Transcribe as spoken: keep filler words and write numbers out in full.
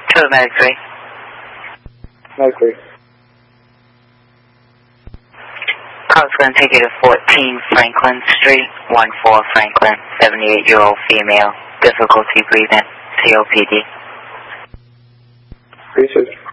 Hello, Medic three. Medic three. Car's going to take you to fourteen Franklin Street, one four Franklin, seventy-eight-year-old female, difficulty breathing, C O P D. Research.